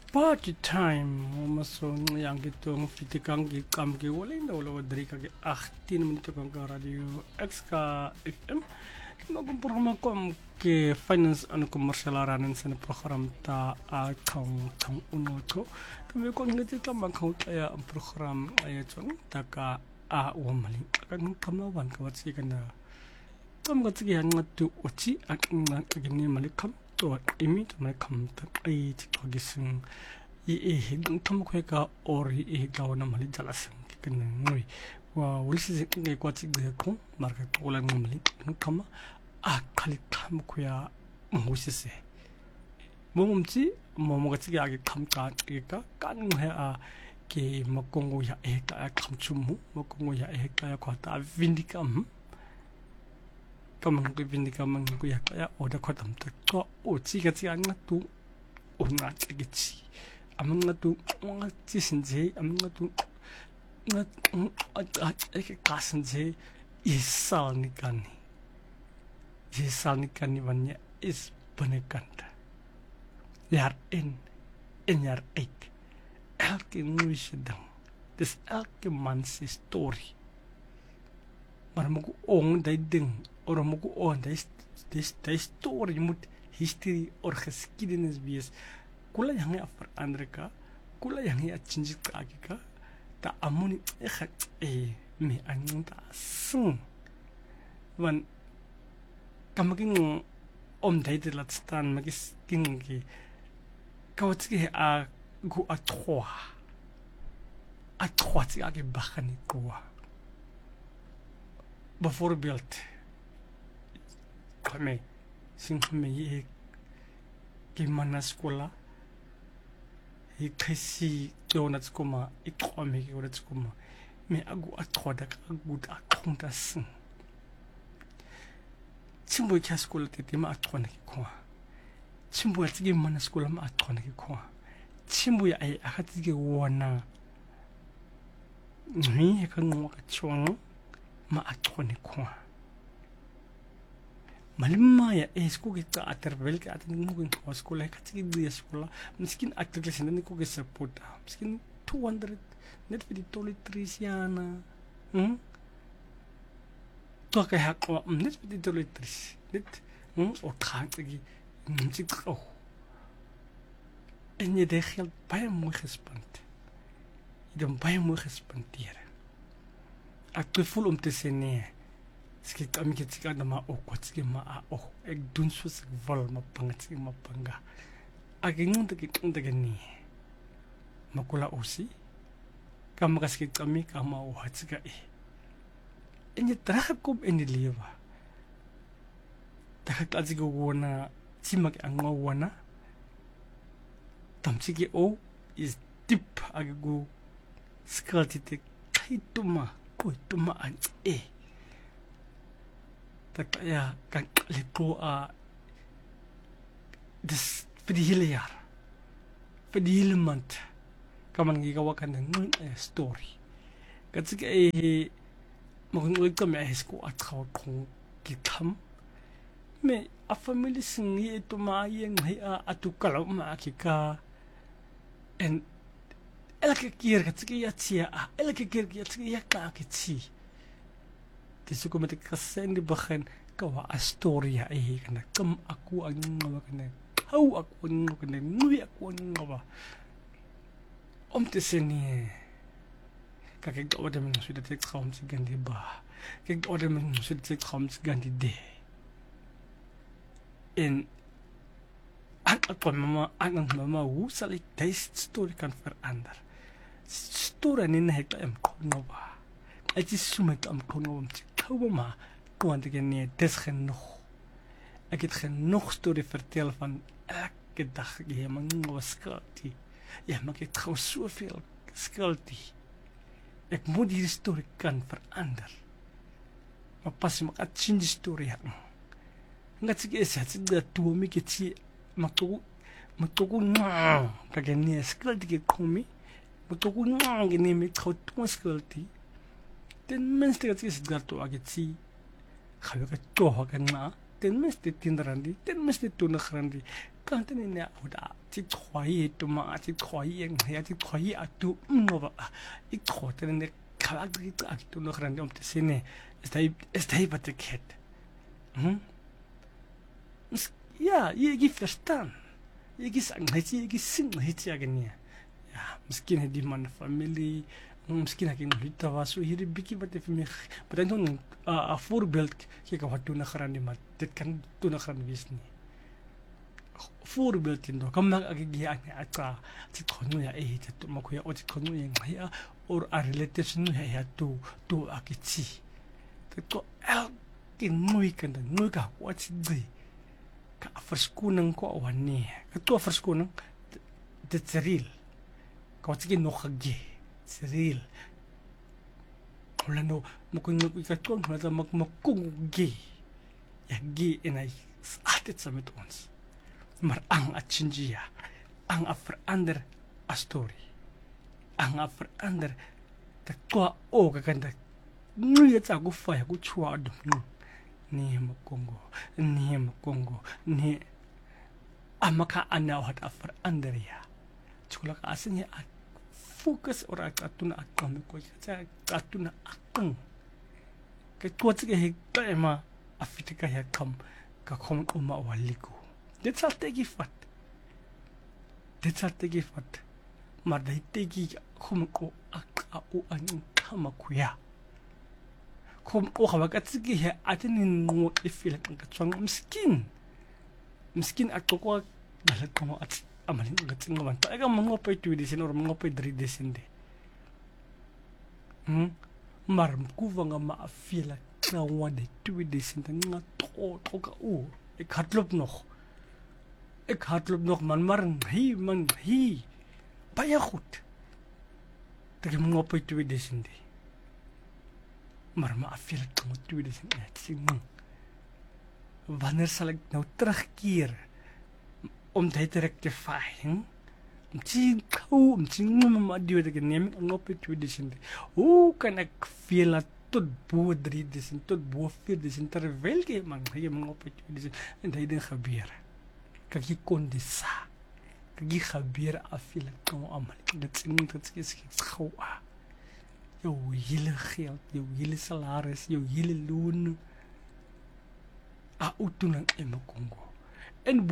Party time, masong yang kitong fitikang gikam gi walay na wala wadri kagi 18 minuto kang radio XK FM. Kinagong programa ko ke finance ano commercial aranin sa program ta tang uno to. Kami ko ngiti ta magkau kaya ang program ay chong taka wamaling kang kamawan kawatsi kana. Kam gatsi yang ngatu ochi ak ngagini malikam 또 이미 정말 감탄 이 저기승 이 감코가 오리 이 가오나 말이 잘았음 그는 우리 와 우리 세상에 과지 그고 말가 돌아는 말이 감마 칼리 감코야 무시세 몸지 뭐뭐같이 아기 감까 그러니까 깐해야 게 먹공고야 애가 감춤무 먹공고야 애가 과다 빈디감 kamang bindika mangkuya kaya oda kodam to ochi gati anga tu onga chigichi amanga tu onga chisinje amanga tu ngat eke kasinje isalnikani vanya is benekanta yar in yar eight elke nuishidang this elke man's story maar mogu ong dai ding orang mogu on de story moet history or geschiedenis wees kula yang verander ka kula yang change ka ta amuni me anta sung wan kamaging dai de lat stan magis kingi kawatsi gu a trois tsi age bakhani ko bijvoorbeeld kami singkami gimana sekolah ikasi donat skoma ikome donat skoma me agu athoda agu akhonda sing chimbo kya sekolah tete ma athona ko chimbo tsige mana sekolah ma athona ko chimbo ya ai akatige wona ni ka ngoka chong ma athone ko malimma ya esko kita aterbel ka atin ngun ko sekolah ka tigi dia sekolah miskin aktor ke senen ko ke support miskin 200 net for di toiletries yana to ka ha ko net for di toiletries net o khang tigi msik ko en je de geld baie mooi gespend idem baie mooi gespendeer ek voel om te sê nee skik kami ketika nama kwatsi ma ek doen soos ek wil ma pangatsi ma panga ek ngunte ke ni makula osi kam skik kami kama o hatsika en je terugkom in die lewe dat as ek wona simak ang wona tamsiki o is deep agu skaltite kaituma koituma an takaya kan liko des vir die hele jaar vir die hele maand kan man gigawa kan 'n story katsik magungul ka me esko athaw khong kitam me a family singi to ma yeng hai atukala ma kika en elke keer katsik ya tia elke keer katsik ya ka kitsi Tisu ko met kasen di begin kawa a story kana kam aku ang ngawa kana how aku ngawa kana nui aku ngawa te seni kakek order men sudah tek traum si ganti ba kek order men sudah tek traum si ganti de en ak mama sal ik deze story kan verander story nin het am ngawa het is so met am ngawa Oma, want ik niet des genoeg. Ik heb genoeg story vertel van elke dag. Je mag nog schuldig. Ja, maar ik trouw zoveel schuldig. Ik moet die story kan veranderen. Maar pas je mag change story hebben. Ngat ik is het dat toe me ketje, maar toch kijk je niet schuldig komen. Maar toch niet met trouw toe schuldig. Ten minste dat is gato agitsi khaga to hoga na ten minste tindrandi ten minste tunakrandi kanten ne auda ti khoi to ma ti khoi eng ya ti khoi atu ngoba I khoten ne khalak ti atu no grande om te sine is hij wat ik het ja je verstaan je sang het je sing het ja genia ja misschien het die man familie misschien heb ik nog niet was zo hier bikkie wat even meer maar dan doen een voorbeeld kijk wat doen grande maar dit kan doen grande wees nie voorbeeld in do kam nak agi ya aka ti khonu ya e te mo ko ya o ti khonu ya or a relation ya to akichi te ko elke nui kan dan nui ka wat di ka verskoning ko wani ka to verskoning dit real ka wat ek nog gee it's real Orlando mo ko ka to na mo gee ya gee en hy altyd saam met ons maar ang atchingia ang verander a story ang verander te kwa o ka kanda nuye tsa ku fa ku chwa do ni makongo ni amaka ana wat verander ya chula ka asnya focus ora ka tuna akam ko tsa ka tuna akang ke twatsi ke tema afitika ya kam ka kom uma waliko Dit zal tegen vat. Maar dat tegen kom ko aka o an kama kuya. Kom o ga ka tsiki he atini no ifile ka tswang miskin atoko bala komo at amalin ka tsinga ban ta ga mo pa 2 desin or mo pa 3 desin de. Maar kuva nga ma afila ka wade 2 desin nga to ka o. Ik hardloop nog. Ik hardloop nog man hi. Baie goed. Dat ik me op 2 desin de. Maar ma afil ek moet 2 desin sien. Wanneer sal ek nou terugkeer om dit te rectify? Om te maar die wat ek neem op 2 desin de. Hoe kan ek veel tot bo 3 desin, tot bo 4 desin terwyl jy man op 2 desin en dit ding gebeur. Kijk je kondisa. Kijk je gebeuren afvielen. Kom allemaal. Dat is gauw. Jouw hele geld, jouw hele salaris, jouw hele loon. Uitdoening in mijn Congo. En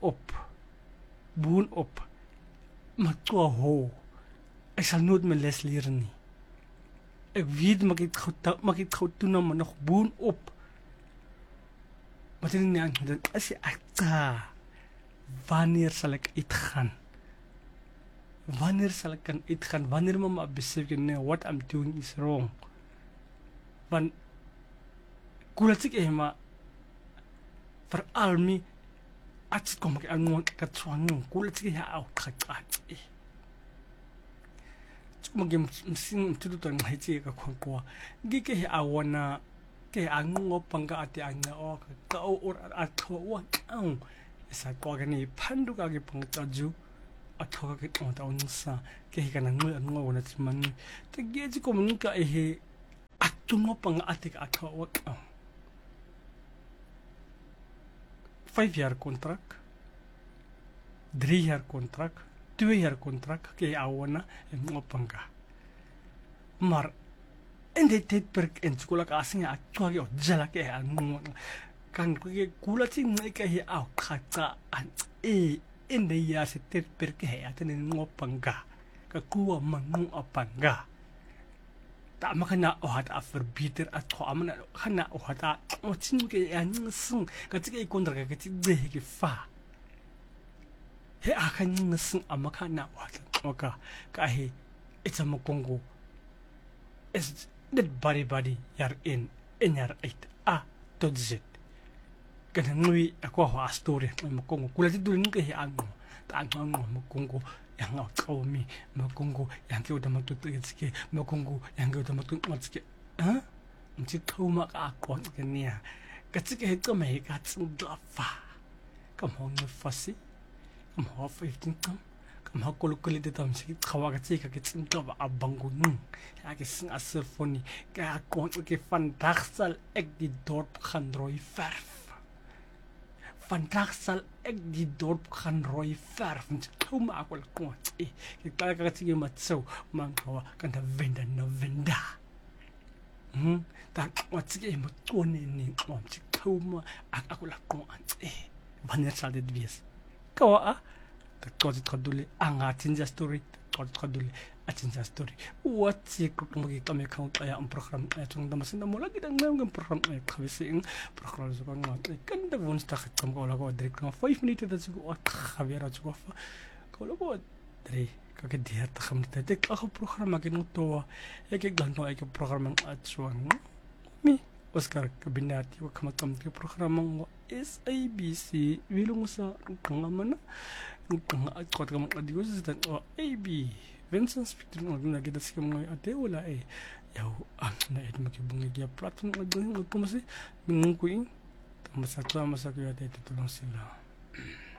boon op. Maar toch ik zal nooit mijn les leren nie. Ik weet, mag ik het goed doen, maar nog boon op. Maar dan als je echt wanneer sal ek uitgaan? Wanneer sal ek kan uitgaan? Wanneer mama besef nee, what I'm doing is wrong. Want kulat ek maar veral my at kom ek aan ka tswang kulat ek ja au khakat. Tsuma gem msing tutu nghaitsi ka khokwa. Ngike he awona ke angopanga ate anga o ka o atwa ka Sa kwa gani pandu ka ke pangtaju athoka ke tonta onsa ke kana ngwa wona tsiman te geji ko munika ehe atungo pang atik athowa 5-jaar contract 3-jaar contract 2-jaar contract ke awona en ngopanga maar en dit tijdperk in skola ka asinga athoka ke jala ke anu kan kulating ka hi au khatsa an in de ya se ter perke ha tan ngopanga ka kuwa mangu apanga ta makana o hat afverbieter at ko amana khana o hata o tin ke an sung ka tsike kondra ka tide ke fa he akan sung amakana o hata oka ka he it's a mokongo is that body yar in yar ait to zit kana ngui ako ho story mokongo kula ti dulu nge ango ta ango mokongo yang qaumi mokongo yang ke udah matut tsike mokongo yang ke udah matut tsike mti qauma ka ko kenia ka tsike he tsome ka tsinda fa kam ho ne fasi kam ho 15 kam ha kolokole de tam sik khawa ka tsika ke tsinda ba abangu ya ke sing aserfoni ka ko ke vandag sal ek die dorp gaan rooi verf vandaag zal ik die dorp gaan rooien verven. Hou maar ook wel kwart. Ik kan het zeggen met zo. Maar kan de winden naar winda. Dan wat zeg je moet tonen in kwart. Hou maar ook wel kwart. Wanneer zal dit wees? Kawa dat was het geduldig. Angatin story. Dat was het geduldig. Atin story. Wat zie ik ook kami count ay ang program ay tung damas na mula kita ng program ay kabising program sa kang kan da woensdag kam ko la ko direct ng 5 minutes dat ko at khabera ko fa ko la ko dre ka ke dia ta kham ta tek ako program akin to ek gan ko ay program at suang mi Oscar kabinati wa kamakam ke program ng SABC wilong sa kangamana kung at ko kam adigo sa AB Vincent speaking ng nagita sa mga ate wala yaw na makibungi dia platform ng kumasi mingkuing masakwa ate tutulong sila